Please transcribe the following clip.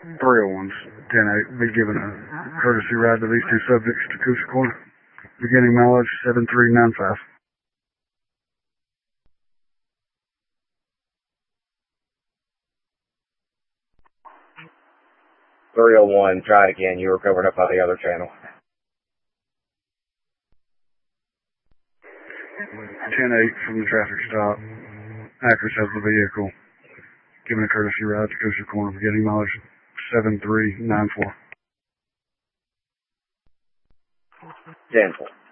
301's 10-8. Be giving a courtesy ride to these two subjects to Coosa Corner. Beginning mileage 7395. .301, try it again. You were covered up by the other channel. 10-8 from the traffic stop. Actress has the vehicle. Giving a courtesy ride to Coosa Corner. Beginning mileage 7394. 10-4.